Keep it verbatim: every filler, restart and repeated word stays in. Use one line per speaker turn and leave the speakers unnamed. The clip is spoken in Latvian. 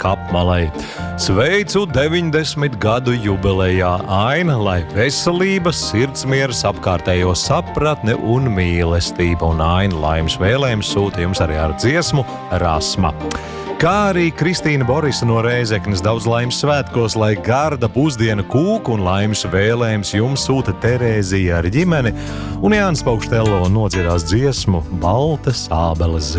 Kapmalai. Sveicu deviņdesmit gadu jubilejā Aina, lai veselības, sirdsmieras, apkārtējo sapratne un mīlestība. Un Aina laimes vēlējums sūta jums arī ar dziesmu Rasma. Kā arī Kristīna Borisa no Rēzeknes daudz laimes svētkos, lai garda pusdiena kūku un laimes vēlējums jums sūta Terēzija ar ģimeni, un Jānis Paukštello nodziedās dziesmu Baltas ābeles